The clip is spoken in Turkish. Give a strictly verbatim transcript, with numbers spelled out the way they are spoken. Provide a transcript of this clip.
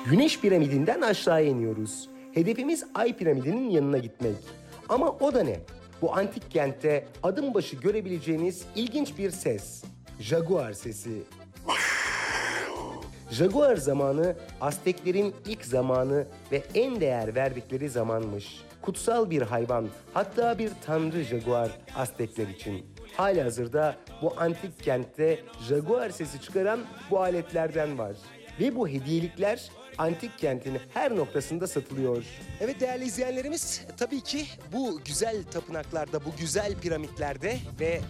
Güneş piramidinden aşağı iniyoruz. Hedefimiz Ay piramidinin yanına gitmek. Ama o da ne? Bu antik kentte adım başı görebileceğiniz ilginç bir ses. Jaguar sesi. Jaguar zamanı Azteklerin ilk zamanı ve en değer verdikleri zamanmış. Kutsal bir hayvan, hatta bir tanrı jaguar Aztekler için. Halihazırda bu antik kentte jaguar sesi çıkaran bu aletlerden var. Ve bu hediyelikler antik kentin her noktasında satılıyor. Evet değerli izleyenlerimiz, tabii ki bu güzel tapınaklarda, bu güzel piramitlerde ve